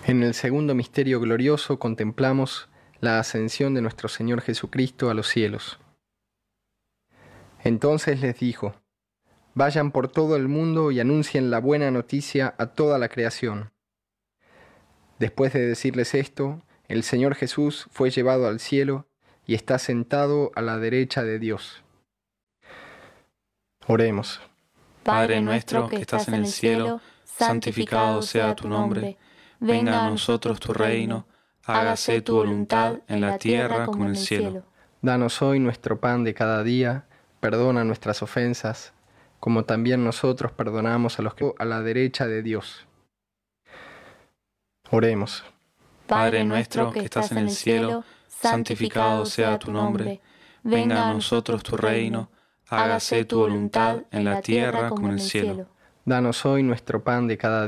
En el segundo misterio glorioso contemplamos la ascensión de nuestro Señor Jesucristo a los cielos. Entonces les dijo: vayan por todo el mundo y anuncien la buena noticia a toda la creación. Después de decirles esto, el Señor Jesús fue llevado al cielo y está sentado a la derecha de Dios. Oremos. Padre nuestro que estás en el cielo, santificado sea tu nombre. Venga a nosotros tu reino, hágase tu voluntad en la tierra como en el cielo. Danos hoy nuestro pan de cada día, perdona nuestras ofensas, como también nosotros perdonamos a los que están a la derecha de Dios. Oremos. Padre nuestro que estás en el cielo, santificado sea tu nombre. Venga a nosotros tu reino, hágase tu voluntad en la tierra como en el cielo. Danos hoy nuestro pan de cada día.